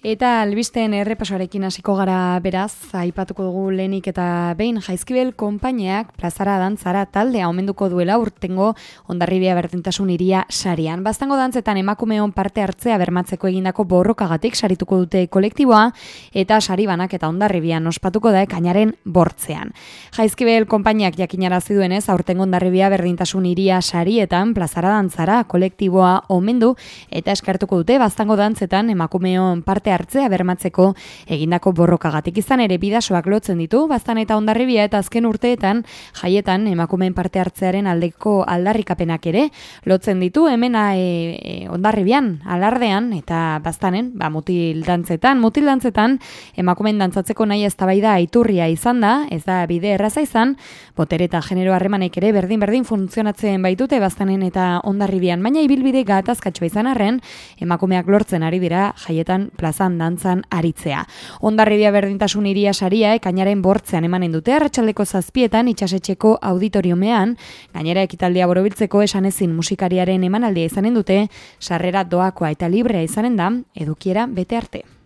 Eta albisteen errepasoarekin hasiko gara beraz, aipatuko dugu lehenik eta behin Jaizkibel konpainiak plazara dantzara taldea omenduko duela urtengo Hondarribia berdintasun hiria sarian. Baztango dantzetan emakumeon parte hartzea bermatzeko egindako borrokagatik sarituko dute kolektiboa eta sari banak eta Hondarribian ospatuko da ekainaren 8ean. Jaizkibel konpainiak jakinarazi duenez aurtengo Hondarribia berdintasun hiria sarietan plazara dantzara kolektiboa omendu eta eskertuko dute baztango dantzetan emakumeon parte hartzea bermatzeko egindako borrokagatik. Izan ere bidasoak lotzen ditu Baztan eta Hondarribia eta azken urteetan jaietan emakumeen parte hartzearen aldeko aldarrikapenak ere lotzen ditu hemen Hondarribian alardean eta Baztanen mutil dantzetan emakumeen dantzatzeko nahi eztabaida iturria izan da, ez da bide erraza izan, botere eta genero harremanek ere berdin funtzionatzen baitute Baztanen eta Hondarribian, baina ibilbide gatazkatsua izan arren emakumeak lortzen ari dira jaietan plazan dantzan aritzea. Hondarribia berdintasun hiria saria ekainaren 8ean emanen dute arratsaldeko 7etan itsasetxeko auditoriomean, gainera ekitaldia borobiltzeko esanezin musikariaren emanaldia izanen dute, sarrera doakoa eta librea izanen da, edukiera bete arte.